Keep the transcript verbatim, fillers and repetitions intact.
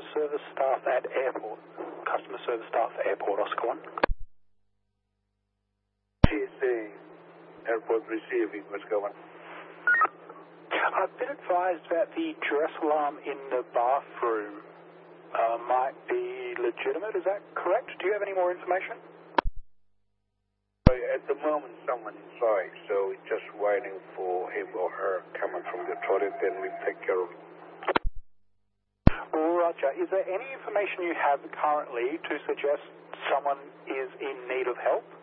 service staff at airport. Customer service staff at airport, Oscar one. T S A, airport receiving, what's going on? I've been advised that the dress alarm in the bathroom uh, might be legitimate. Is that correct? Do you have any more information? At the moment, someone inside, so we're just waiting for him or her coming from the toilet, then we take care of it. Roger. Is there any information you have currently to suggest someone is in need of help?